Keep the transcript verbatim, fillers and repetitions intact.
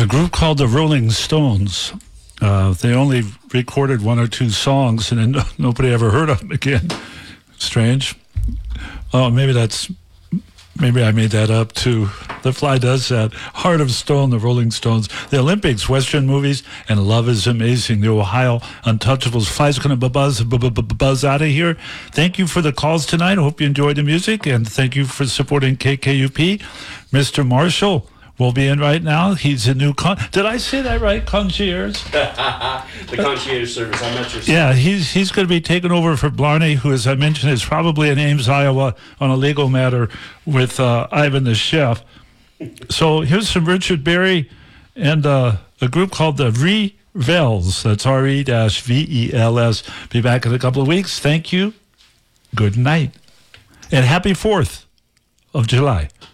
A group called the Rolling Stones. Uh, they only recorded one or two songs, and then no, nobody ever heard of them again. Strange. Oh, maybe that's maybe I made that up too. The Fly does that. Heart of Stone, the Rolling Stones, the Olympics, Western movies, and Love is Amazing. The Ohio Untouchables. Fly's going to buzz buzz out of here. Thank you for the calls tonight. I hope you enjoyed the music, and thank you for supporting K K U P. Mister Marshall will be in right now. He's a new con. Did I say that right? Concierge. The concierge service. I'm not your. Yeah, he's he's going to be taking over for Blarney, who, as I mentioned, is probably in Ames, Iowa, on a legal matter with uh, Ivan the Chef. So here's some Richard Berry and uh, a group called the Revels. That's R E V E L S. Be back in a couple of weeks. Thank you. Good night. And happy fourth of July.